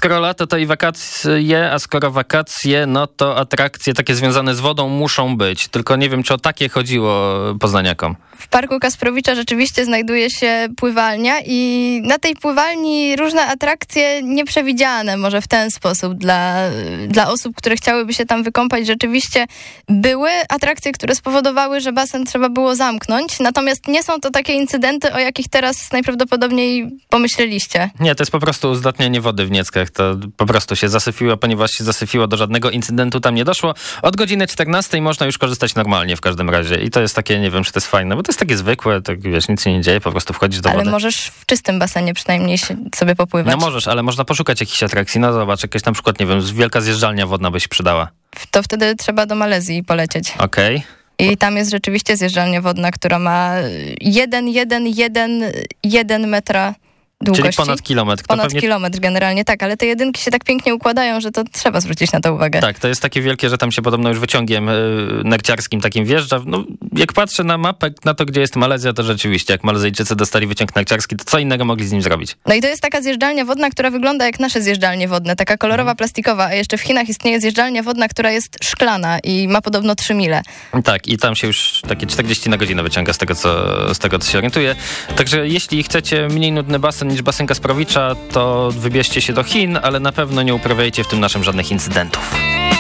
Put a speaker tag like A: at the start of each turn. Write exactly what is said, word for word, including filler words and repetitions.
A: skoro lato, to i wakacje, a skoro wakacje, no to atrakcje takie związane z wodą muszą być. Tylko nie wiem, czy o takie chodziło poznaniakom.
B: W Parku Kasprowicza rzeczywiście znajduje się pływalnia i na tej pływalni różne atrakcje nieprzewidziane, może w ten sposób dla, dla osób, które chciałyby się tam wykąpać. Rzeczywiście były atrakcje, które spowodowały, że basen trzeba było zamknąć, natomiast nie są to takie incydenty, o jakich teraz najprawdopodobniej pomyśleliście.
A: Nie, to jest po prostu uzdatnianie wody w Nieckach. To po prostu się zasyfiło, ponieważ się zasyfiło, do żadnego incydentu tam nie doszło. Od godziny czternastej można już korzystać normalnie w każdym razie i to jest takie, nie wiem, czy to jest fajne, bo to jest takie zwykłe, tak wiesz, nic się nie dzieje, po prostu wchodzisz do
B: ale
A: wody.
B: Ale możesz w czystym basenie przynajmniej sobie popływać.
A: No możesz, ale można poszukać jakichś atrakcji. No zobacz, jakaś na przykład, nie wiem, wielka zjeżdżalnia wodna by się przydała.
B: To wtedy trzeba do Malezji polecieć.
A: Okej. Okay.
B: I tam jest rzeczywiście zjeżdżalnia wodna, która ma jeden, jeden, jeden, jeden metra długości.
A: Czyli ponad kilometr. To
B: Ponad
A: pewnie...
B: kilometr generalnie, tak, ale te jedynki się tak pięknie układają, że to trzeba zwrócić na to uwagę.
A: Tak, to jest takie wielkie, że tam się podobno już wyciągiem yy, narciarskim takim wjeżdża. No, jak patrzę na mapę, na to, gdzie jest Malezja, to rzeczywiście, jak Malezyjczycy dostali wyciąg narciarski, to co innego mogli z nim zrobić?
B: No i to jest taka zjeżdżalnia wodna, która wygląda jak nasze zjeżdżalnie wodne, taka kolorowa, mhm. plastikowa, a jeszcze w Chinach istnieje zjeżdżalnia wodna, która jest szklana i ma podobno trzy mile.
A: Tak, i tam się już takie czterdzieści na godzinę wyciąga z tego, co, z tego, co się orientuję. Także jeśli chcecie mniej nudny basen niż basen Kasprowicza, to wybierzcie się do Chin, ale na pewno nie uprawiajcie w tym naszym żadnych incydentów.